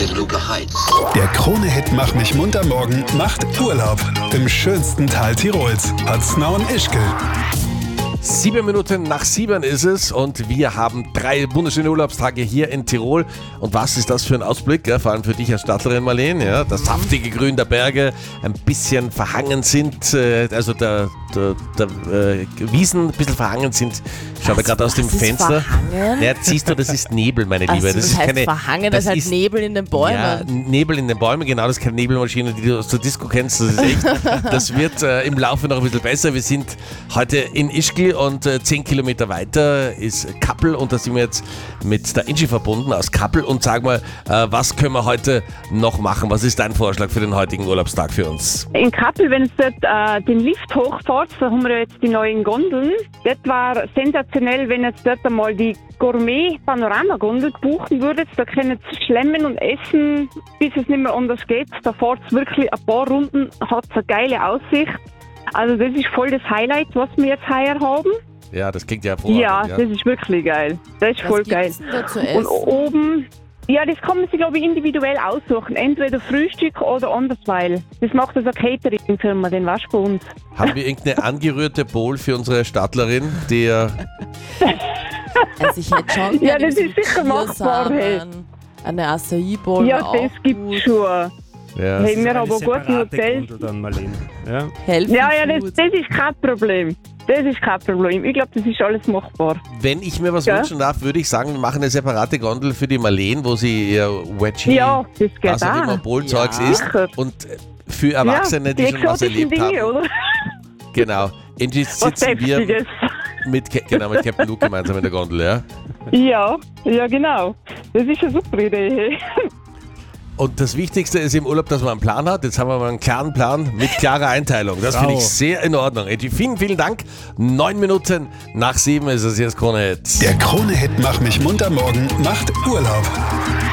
Beluga Heights. Der Krone-Hit Mach mich munter morgen macht Urlaub im schönsten Teil Tirols, Paznaun-Ischgl. 7 Minuten nach 7 ist es und wir haben 3 wunderschöne Urlaubstage hier in Tirol. Und was ist das für ein Ausblick, ja, vor allem für dich als Stadtlerin, Marlene? Ja, das saftige Grün der Berge, ein bisschen verhangen sind, also der Wiesen ein bisschen verhangen sind. Ich schaue da gerade aus dem Fenster. Verhangen? Ja, siehst du, das ist Nebel, meine Liebe. Also, das heißt verhangen, das heißt Nebel in den Bäumen. Ja, Nebel in den Bäumen, genau, das ist keine Nebelmaschine, die du aus der Disco kennst. Das ist echt, das wird im Laufe noch ein bisschen besser. Wir sind heute in Ischgl und 10 Kilometer weiter ist Kappel und da sind wir jetzt mit der Angie verbunden aus Kappel und sag mal, was können wir heute noch machen? Was ist dein Vorschlag für den heutigen Urlaubstag für uns? In Kappel, wenn es dort den Lift hochfährt, da haben wir jetzt die neuen Gondeln. Das war sensationell, wenn jetzt dort einmal die Gourmet-Panorama-Gondel buchen würdet. Da können Sie schlemmen und essen, bis es nicht mehr anders geht. Da fährt es wirklich ein paar Runden, hat eine geile Aussicht. Also das ist voll das Highlight, was wir jetzt heuer haben. Ja, das klingt ja hervorragend. Ja, das ist wirklich geil. Das ist voll geil. Was gibt's denn da zu essen? Und oben, ja, das kann man sich, glaube ich, individuell aussuchen. Entweder Frühstück oder andersweil. Das macht also eine Catering-Firma, den warst bei uns. Haben wir irgendeine angerührte Bowl für unsere Stadtlerin, die Also ich hätte schon Ja, gerne das ist sicher machbar, hey. Eine Acai-Bowl. Ja, das gibt's schon. ja, Hey, wir haben aber gute Hotels. Dann, Marlene. Ja. Healthy Ja, das Food. ist kein Problem. Das ist kein Problem. Ich glaube, das ist alles machbar. wenn ich mir was Ja. wünschen darf, würde ich sagen, wir machen eine separate Gondel für die Marlene, wo sie ihr Wedgie, Ja, das geht was auch immer, auch. Bowl-Zeugs Ja. isst. Und für Erwachsene, die ja, schon was exotischen erlebt Dinge, haben. oder? Genau. Angie, Was sitzen wir Deftiges. mit Captain Luke gemeinsam in der Gondel, ja? Ja, genau. Das ist eine super Idee. Und das Wichtigste ist im Urlaub, dass man einen Plan hat. Jetzt haben wir mal einen klaren Plan mit klarer Einteilung. Das finde ich Bravo. sehr in Ordnung. Angie, vielen, vielen Dank. 9 Minuten nach 7 ist es jetzt Krone-Hit. Der Krone-Hit Mach mich munter morgen macht Urlaub.